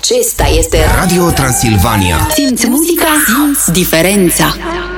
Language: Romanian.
Acesta este Radio Transilvania. Simți muzica, simți diferența.